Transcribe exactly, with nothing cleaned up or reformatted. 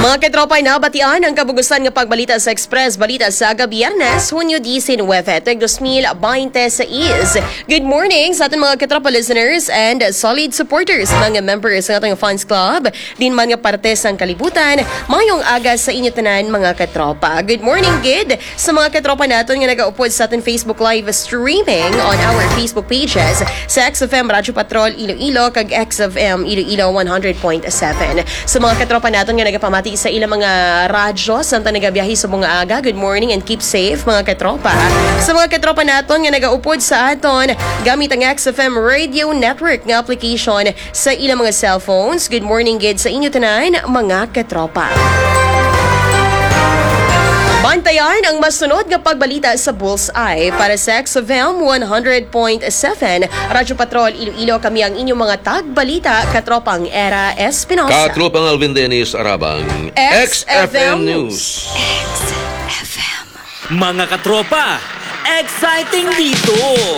Mga katropa, nabatian ang kabugusan ng pagbalita sa Express Balita sa Biyernes, Hunyo nineteen, twenty twenty-six. Good morning sa ating mga katropa listeners and solid supporters, mga members ng ating fans club, din man nga parte sa kalibutan. Mayong aga sa inyo tanan, mga katropa. Good morning, good sa mga katropa natin nga nag-upod sa ating Facebook live streaming on our Facebook pages sa X F M Radyo Patrol Iloilo kag X F M Iloilo one hundred point seven. Sa mga katropa natin nga nagapamati sa ilang mga radyo sa nagabiyahe sa mga aga, good morning and keep safe, mga katropa. Sa mga katropa natin nga nagaupod sa aton gamit ang X F M Radio Network nga application sa ilang mga cellphones, good morning gid sa inyo tanan, mga katropa. Bantayan ang masunod nga pagbalita sa Bullseye para sa X F M one hundred point seven. Radyo Patrol Iloilo, kami ang inyong mga tagbalita, katropang Era Espinosa. Katropang Alvin Dennis Arabang. X F M News. X F M. Mga katropa, exciting dito!